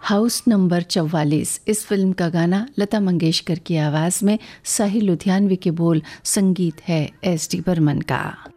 House number 44 इस film का गाना लता मंगेशकर की आवाज़ में, साहिल लुधियानवी के बोल, संगीत है एस डी बर्मन का।